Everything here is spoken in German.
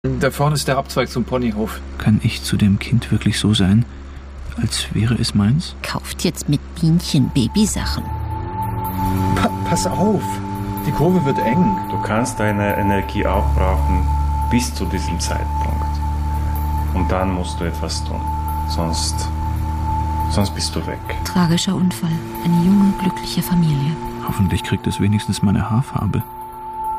Da vorne ist der Abzweig zum Ponyhof. Kann ich zu dem Kind wirklich so sein, als wäre es meins? Kauft jetzt mit Bienchen Babysachen. Pass auf, die Kurve wird eng. Du kannst deine Energie aufbrauchen bis zu diesem Zeitpunkt. Und dann musst du etwas tun. Sonst bist du weg. Tragischer Unfall. Eine junge, glückliche Familie. Hoffentlich kriegt es wenigstens meine Haarfarbe.